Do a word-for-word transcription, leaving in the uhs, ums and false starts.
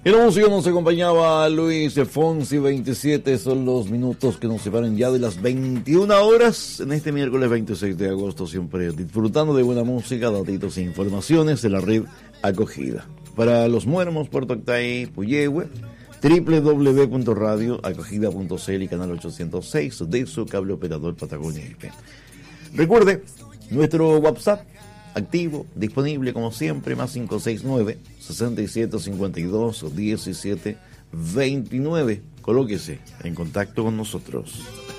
Y la música nos acompañaba Luis Fonsi. Veintisiete son los minutos que nos separan ya de las veintiuna horas en este miércoles veintiséis de agosto, siempre disfrutando de buena música, datitos e informaciones de la red Acogida. Para los muermos, Puerto Octay, Puyehue, doble u doble u doble u punto radio acogida punto c l y canal ochocientos seis de su cable operador Patagonia I P. Recuerde, nuestro WhatsApp activo, disponible como siempre, más cinco seis nueve, sesenta y siete cincuenta y dos, diecisiete veintinueve. Colóquese en contacto con nosotros.